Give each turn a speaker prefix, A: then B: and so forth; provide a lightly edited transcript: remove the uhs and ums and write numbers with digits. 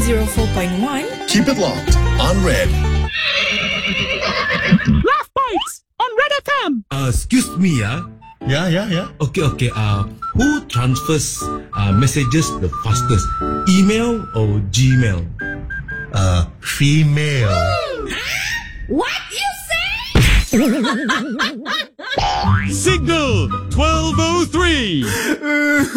A: 104.1.
B: Keep it locked on Red.
C: Laugh Bites on Red FM.
D: Excuse me,
B: Yeah.
D: Okay. Who transfers messages the fastest? Email or Gmail?
B: Female.
A: What you say?
C: Signal 1203.